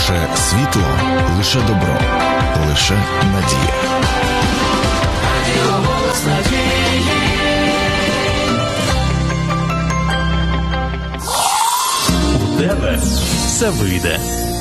Лише світло, лише добро, лише надія. Радіо «Голос надії». У тебе все вийде.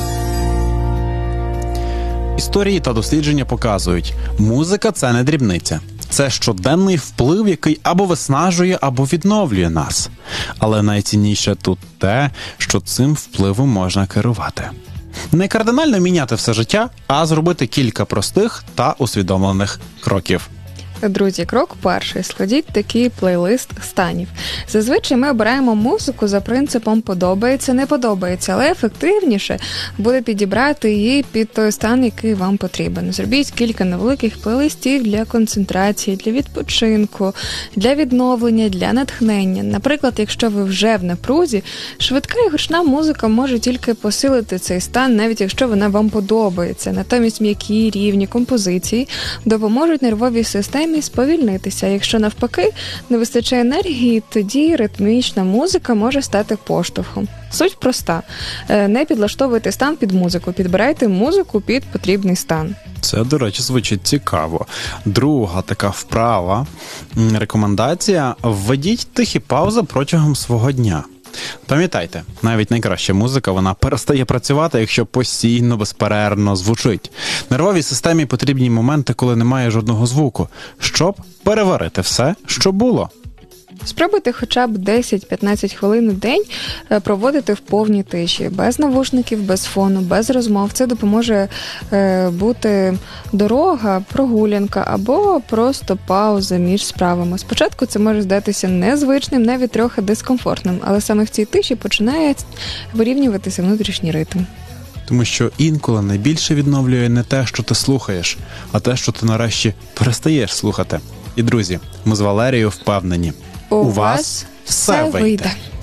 Історії та дослідження показують, музика – це не дрібниця. Це щоденний вплив, який або виснажує, або відновлює нас. Але найцінніше тут те, що цим впливом можна керувати. Не кардинально міняти все життя, а зробити кілька простих та усвідомлених кроків. Друзі, крок перший. Складіть такий плейлист станів. Зазвичай ми обираємо музику за принципом подобається, не подобається, але ефективніше буде підібрати її під той стан, який вам потрібен. Зробіть кілька невеликих плейлистів для концентрації, для відпочинку, для відновлення, для натхнення. Наприклад, якщо ви вже в напрузі, швидка і гучна музика може тільки посилити цей стан, навіть якщо вона вам подобається. Натомість м'які, рівні композиції допоможуть нервовій системі сповільнитися. Якщо навпаки не вистачає енергії, тоді ритмічна музика може стати поштовхом. Суть проста. Не підлаштовуйте стан під музику, підбирайте музику під потрібний стан. Це, до речі, звучить цікаво. Друга така вправа, рекомендація – введіть тихі паузи протягом свого дня. Пам'ятайте, навіть найкраща музика, вона перестає працювати, якщо постійно, безперервно звучить. Нервовій системі потрібні моменти, коли немає жодного звуку, щоб переварити все, що було. Спробуйте хоча б 10-15 хвилин у день проводити в повній тиші, без навушників, без фону, без розмов. Це допоможе бути дорога, прогулянка або просто пауза між справами. Спочатку це може здатися незвичним, навіть трохи дискомфортним, але саме в цій тиші починає вирівнюватися внутрішній ритм. Тому що інколи найбільше відновлює не те, що ти слухаєш, а те, що ти нарешті перестаєш слухати. І, друзі, ми з Валерією впевнені, у вас все вийде.